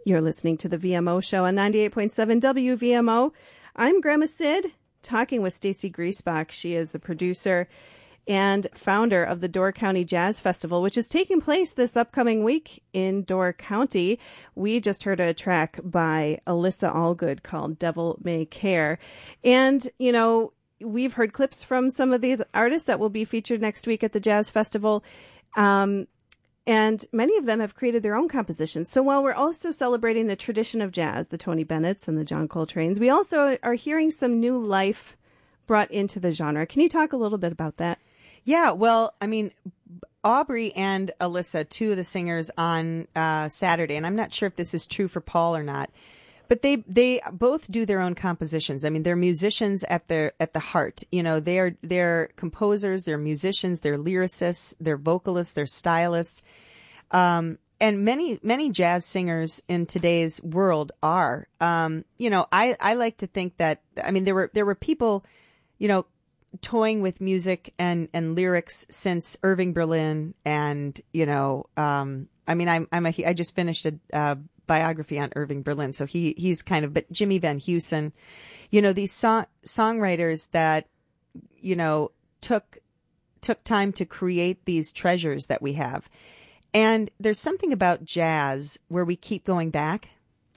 You're listening to the VMO Show on 98.7 WVMO. I'm Grandma Sid, talking with Stacy Griesbach. She is the producer and founder of the Door County Jazz Festival, which is taking place this upcoming week in Door County. We just heard a track by Alyssa Allgood called Devil May Care. And, you know, we've heard clips from some of these artists that will be featured next week at the Jazz Festival. And many of them have created their own compositions. So while we're also celebrating the tradition of jazz, the Tony Bennett's and the John Coltrane's, we also are hearing some new life brought into the genre. Can you talk a little bit about that? Yeah, well, I mean, Aubrey and Alyssa, two of the singers on Saturday, and I'm not sure if this is true for Paul or not, but they both do their own compositions. I mean, they're musicians at the heart. You know, they're composers, they're musicians, they're lyricists, they're vocalists, they're stylists. And many jazz singers in today's world are. You know, I like to think that, I mean, there were people, you know, toying with music and lyrics since Irving Berlin, and you know, I mean, I just finished a biography on Irving Berlin, so he's kind of, but Jimmy Van Heusen, you know, these songwriters that, you know, took time to create these treasures that we have. And there's something about jazz where we keep going back,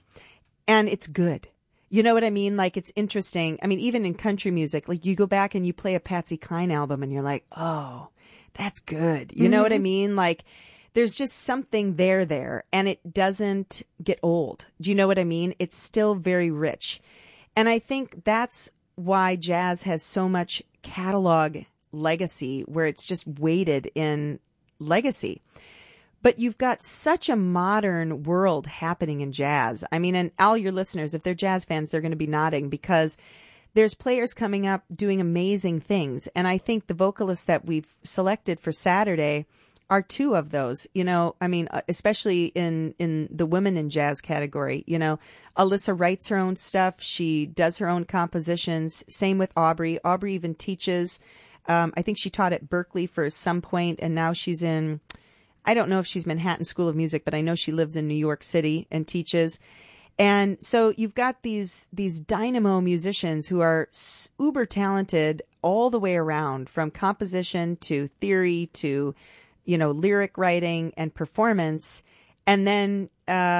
and it's good. You know what I mean? Like, it's interesting. I mean, even in country music, like you go back and you play a Patsy Cline album and you're like, oh, that's good. You know what I mean? Like, there's just something there, and it doesn't get old. Do you know what I mean? It's still very rich. And I think that's why jazz has so much catalog legacy, where it's just weighted in legacy. But you've got such a modern world happening in jazz. I mean, and all your listeners, if they're jazz fans, they're going to be nodding, because there's players coming up doing amazing things. And I think the vocalists that we've selected for Saturday are two of those. You know, I mean, especially in the women in jazz category. You know, Alyssa writes her own stuff. She does her own compositions. Same with Aubrey. Aubrey even teaches. I think she taught at Berkeley for some point, and now she's in, I don't know if she's Manhattan School of Music, but I know she lives in New York City and teaches. And so you've got these dynamo musicians who are uber talented all the way around, from composition to theory to, you know, lyric writing and performance. And then,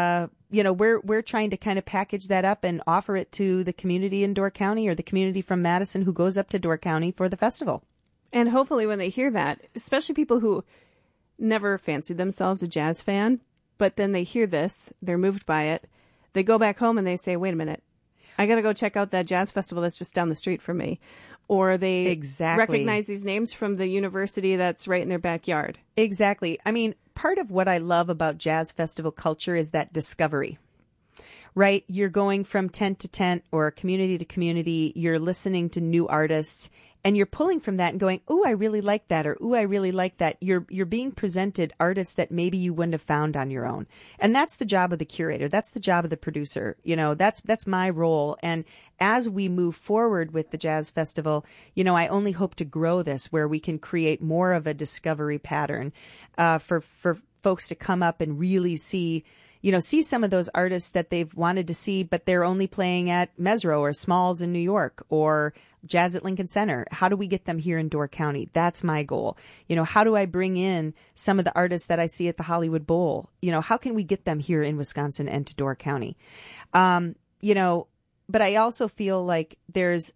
you know, we're trying to kind of package that up and offer it to the community in Door County, or the community from Madison who goes up to Door County for the festival. And hopefully when they hear that, especially people who never fancied themselves a jazz fan, but then they hear this, they're moved by it, they go back home and they say, wait a minute, I got to go check out that jazz festival that's just down the street from me. Or they recognize these names from the university that's right in their backyard. Exactly. I mean, part of what I love about jazz festival culture is that discovery, right? You're going from tent to tent or community to community. You're listening to new artists, and you're pulling from that and going, "Ooh, I really like that," or "Ooh, I really like that." You're being presented artists that maybe you wouldn't have found on your own. And that's the job of the curator. That's the job of the producer. You know, that's my role. And as we move forward with the Jazz Festival, you know, I only hope to grow this, where we can create more of a discovery pattern for folks to come up and really see some of those artists that they've wanted to see, but they're only playing at Mesro or Smalls in New York, or Jazz at Lincoln Center. How do we get them here in Door County? That's my goal. You know, how do I bring in some of the artists that I see at the Hollywood Bowl? You know, how can we get them here in Wisconsin and to Door County? You know, but I also feel like there's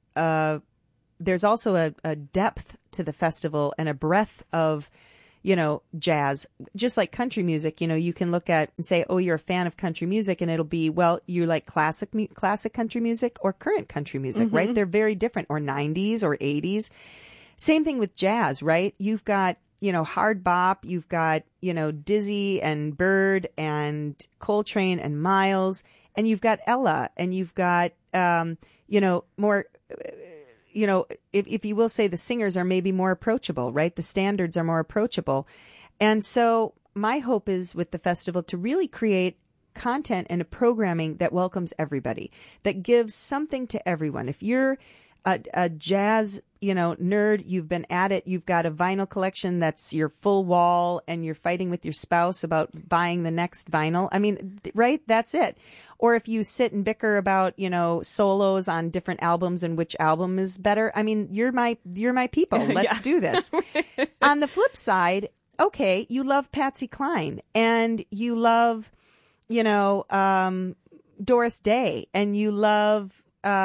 also a depth to the festival and a breadth of, you know, jazz, just like country music. You know, you can look at and say, oh, you're a fan of country music, and it'll be, well, you like classic country music or current country music, right? They're very different, or 90s or 80s. Same thing with jazz, right? You've got, you know, hard bop, you've got, you know, Dizzy and Bird and Coltrane and Miles, and you've got Ella, and you've got, you know, more, you know, if you will say, the singers are maybe more approachable, right? The standards are more approachable. And so my hope is with the festival to really create content and a programming that welcomes everybody, that gives something to everyone. If you're a jazz, nerd, you've been at it, you've got a vinyl collection that's your full wall and you're fighting with your spouse about buying the next vinyl. I mean, right? That's it. Or if you sit and bicker about, solos on different albums and which album is better. I mean, you're my people. Let's do this. On the flip side, okay, you love Patsy Cline and you love, Doris Day and you love,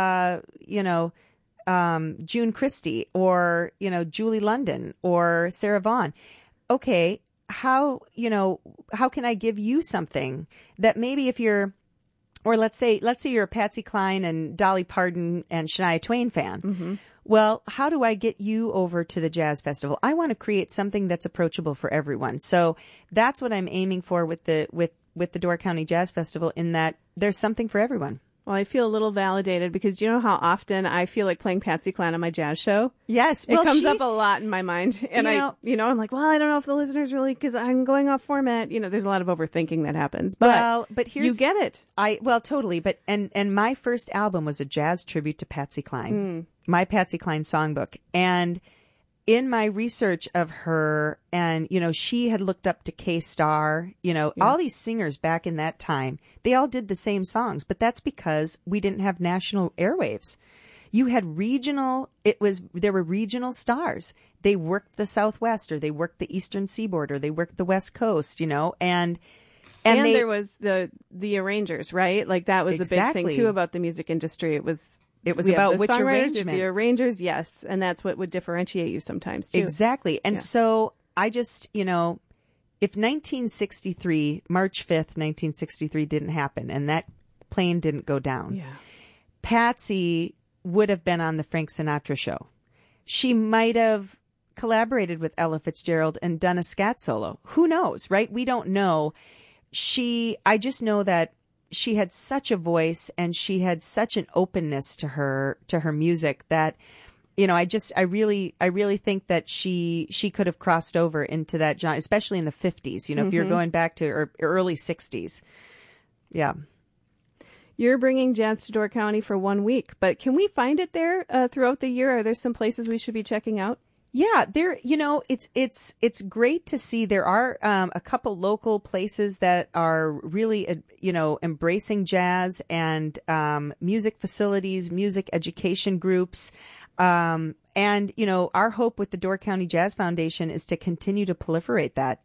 June Christie or, Julie London or Sarah Vaughan. Okay. How can I give you something that maybe if you're, or let's say you're a Patsy Cline and Dolly Parton and Shania Twain fan. Mm-hmm. Well, how do I get you over to the Jazz Festival? I want to create something that's approachable for everyone. So that's what I'm aiming for with the Door County Jazz Festival, in that there's something for everyone. Well, I feel a little validated because you know how often I feel like playing Patsy Cline on my jazz show? Yes. It comes up a lot in my mind. And I'm like, well, I don't know if the listeners really, because I'm going off format. There's a lot of overthinking that happens. But here's, you get it. Totally. But, and my first album was a jazz tribute to Patsy Cline, my Patsy Cline songbook. And in my research of her, and, she had looked up to K-Star, all these singers back in that time, they all did the same songs, but that's because we didn't have national airwaves. You had there were regional stars. They worked the Southwest, or they worked the Eastern Seaboard, or they worked the West Coast, and there was the arrangers, right? Like that was exactly. a big thing too about the music industry. It was about which arrangement. The arrangers, yes. And that's what would differentiate you sometimes, too. Exactly. And so I just, if March 5th, 1963 didn't happen and that plane didn't go down, Patsy would have been on the Frank Sinatra show. She might have collaborated with Ella Fitzgerald and done a scat solo. Who knows, right? We don't know. I just know that she had such a voice and she had such an openness to her music that, I really think that she could have crossed over into that genre, especially in the 50s, if you're going back to early 60s. Yeah. You're bringing jazz to Door County for 1 week, but can we find it there throughout the year? Are there some places we should be checking out? Yeah, it's great to see. There are a couple local places that are really, embracing jazz and music facilities, music education groups. And, our hope with the Door County Jazz Foundation is to continue to proliferate that.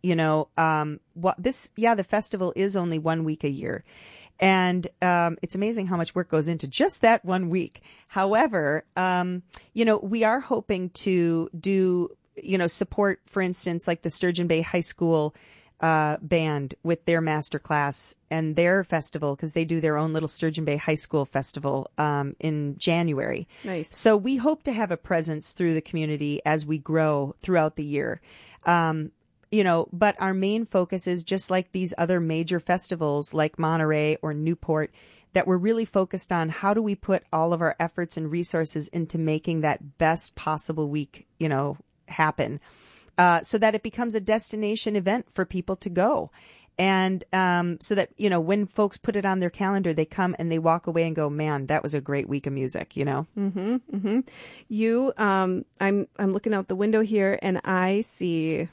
The festival is only 1 week a year. And it's amazing how much work goes into just that 1 week. However, we are hoping to do, support, for instance, like the Sturgeon Bay High School band with their master class and their festival, because they do their own little Sturgeon Bay High School festival in January. Nice. So we hope to have a presence through the community as we grow throughout the year. But our main focus is just like these other major festivals like Monterey or Newport, that we're really focused on how do we put all of our efforts and resources into making that best possible week, happen, so that it becomes a destination event for people to go. And so that, when folks put it on their calendar, they come and they walk away and go, man, that was a great week of music, Mm-hmm, mm-hmm. You, I'm looking out the window here and I see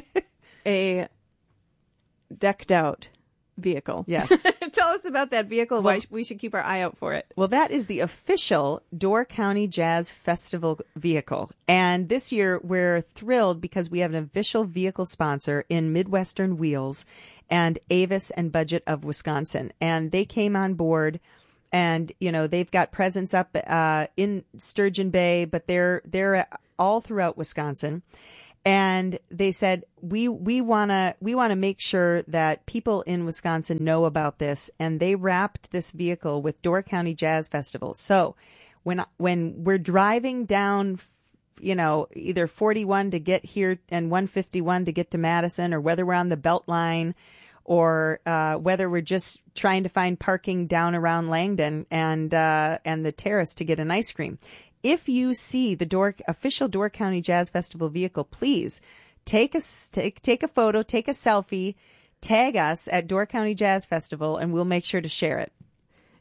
a decked out vehicle. Yes. Tell us about that vehicle. Why we should keep our eye out for it. Well, that is the official Door County Jazz Festival vehicle. And this year we're thrilled because we have an official vehicle sponsor in Midwestern Wheels and Avis and Budget of Wisconsin. And they came on board and, they've got presence up in Sturgeon Bay, but they're all throughout Wisconsin. And they said, we want to make sure that people in Wisconsin know about this. And they wrapped this vehicle with Door County Jazz Festival. So when we're driving down, either 41 to get here and 151 to get to Madison, or whether we're on the Beltline, or whether we're just trying to find parking down around Langdon and the Terrace to get an ice cream. If you see the official Door County Jazz Festival vehicle, please take a photo, take a selfie, tag us at Door County Jazz Festival, and we'll make sure to share it.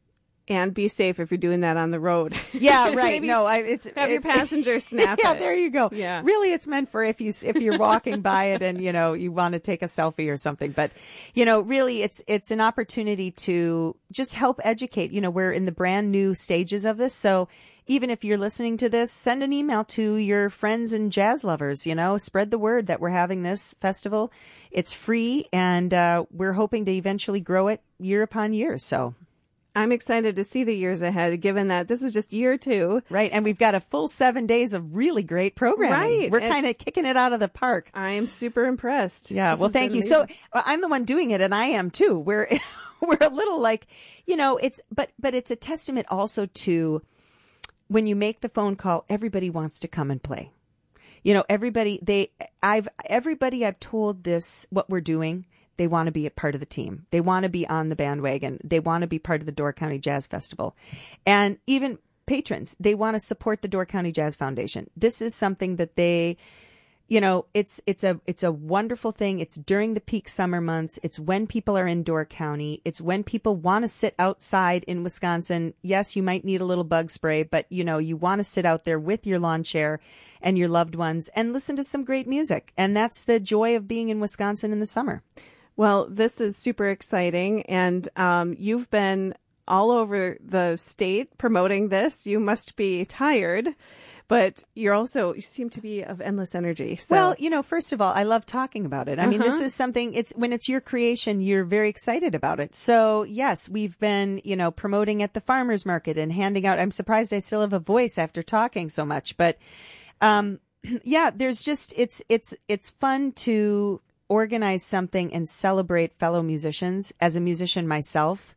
And be safe if you're doing that on the road. Yeah, right. Maybe No, have your passenger snap yeah, it. there you go. Yeah. Really, it's meant for if you're walking by it and, you want to take a selfie or something. But, really it's an opportunity to just help educate. We're in the brand new stages of this. So even if you're listening to this, send an email to your friends and jazz lovers, spread the word that we're having this festival. It's free, and we're hoping to eventually grow it year upon year. So I'm excited to see the years ahead, given that this is just year 2. Right. And we've got a full 7 days of really great programming. Right. We're kind of kicking it out of the park. I am super impressed. Yeah. Well, thank you. So I'm the one doing it, and I am too. We're a little like, but it's a testament also to when you make the phone call, everybody wants to come and play. Everybody I've told this, what we're doing. They want to be a part of the team. They want to be on the bandwagon. They want to be part of the Door County Jazz Festival. And even patrons, they want to support the Door County Jazz Foundation. This is something that they, it's a wonderful thing. It's during the peak summer months. It's when people are in Door County. It's when people want to sit outside in Wisconsin. Yes, you might need a little bug spray, but you want to sit out there with your lawn chair and your loved ones and listen to some great music. And that's the joy of being in Wisconsin in the summer. Well, this is super exciting, and you've been all over the state promoting this. You must be tired, but you seem to be of endless energy. So. Well, first of all, I love talking about it. I mean, this is something, when it's your creation, you're very excited about it. So yes, we've been, promoting at the farmer's market and handing out. I'm surprised I still have a voice after talking so much, but yeah, there's just, it's fun to organize something and celebrate fellow musicians. As a musician myself,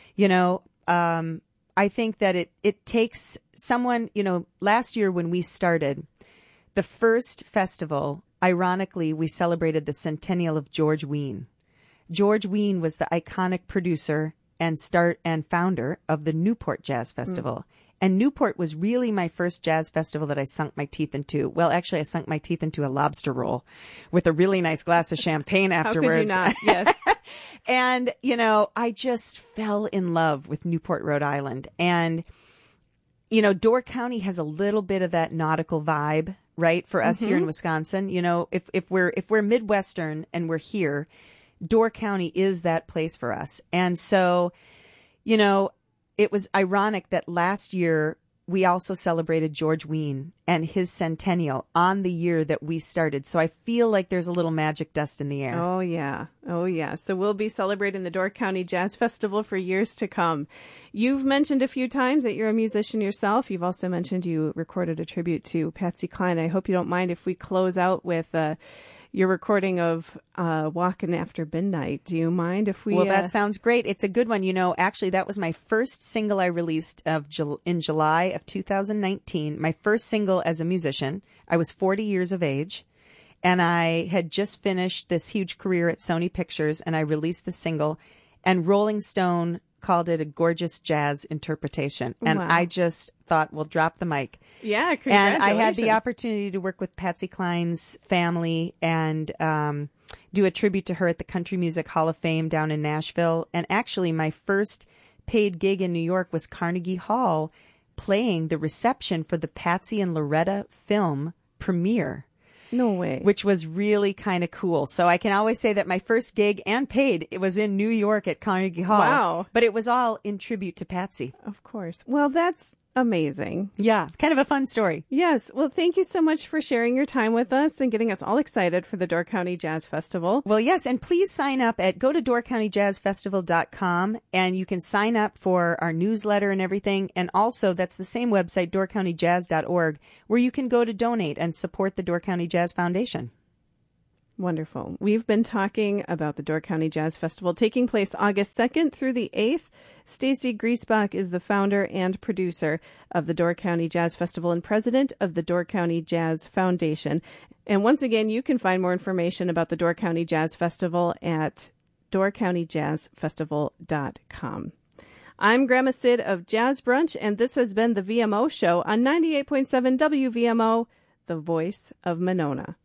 I think that it takes someone, last year when we started the first festival, ironically, we celebrated the centennial of George Wein. George Wein was the iconic producer and founder of the Newport Jazz Festival. And Newport was really my first jazz festival that I sunk my teeth into. Well, actually, I sunk my teeth into a lobster roll with a really nice glass of champagne afterwards. How could you not? Yes. And, I just fell in love with Newport, Rhode Island. And, Door County has a little bit of that nautical vibe, right? For us here in Wisconsin, if we're Midwestern and we're here, Door County is that place for us. And so, it was ironic that last year we also celebrated George Wein and his centennial on the year that we started. So I feel like there's a little magic dust in the air. Oh, yeah. Oh, yeah. So we'll be celebrating the Door County Jazz Festival for years to come. You've mentioned a few times that you're a musician yourself. You've also mentioned you recorded a tribute to Patsy Cline. I hope you don't mind if we close out with your recording of Walkin' After Midnight. Do you mind if we... Well, that sounds great. It's a good one. Actually, that was my first single I released in July of 2019. My first single as a musician. I was 40 years of age, and I had just finished this huge career at Sony Pictures, and I released the single, and Rolling Stone called it a gorgeous jazz interpretation. And Wow. I just thought, well, drop the mic. Yeah, And congratulations. I had the opportunity to work with Patsy Cline's family and do a tribute to her at the Country Music Hall of Fame down in Nashville. And actually, my first paid gig in New York was Carnegie Hall, playing the reception for the Patsy and Loretta film premiere. No way. Which was really kind of cool. So I can always say that my first gig and paid, it was in New York at Carnegie Hall. Wow. But it was all in tribute to Patsy. Of course. Well, that's amazing. Yeah, kind of a fun story. Yes. Well, thank you so much for sharing your time with us and getting us all excited for the Door County Jazz Festival. Well, yes, and please sign up go to doorcountyjazzfestival.com, and you can sign up for our newsletter and everything. And also, that's the same website, doorcountyjazz.org, where you can go to donate and support the Door County Jazz Foundation. Wonderful. We've been talking about the Door County Jazz Festival taking place August 2nd through the 8th. Stacy Griesbach is the founder and producer of the Door County Jazz Festival and president of the Door County Jazz Foundation. And once again, you can find more information about the Door County Jazz Festival at doorcountyjazzfestival.com. I'm Grandma Sid of Jazz Brunch, and this has been the VMO Show on 98.7 WVMO, the voice of Monona.